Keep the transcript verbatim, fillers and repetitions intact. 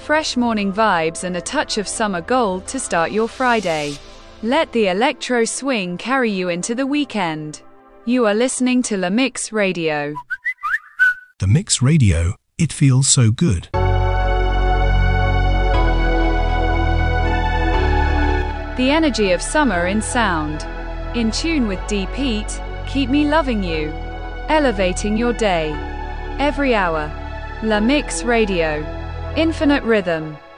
fresh morning vibes and a touch of summer gold to start your Friday. Let the electro swing carry you into the weekend. You are listening to La Mix Radio. The Mix Radio, it feels so good. The energy of summer in sound. In tune with Deep Heat, keep me loving you. Elevating your day. Every hour. La Mix Radio. Infinite rhythm.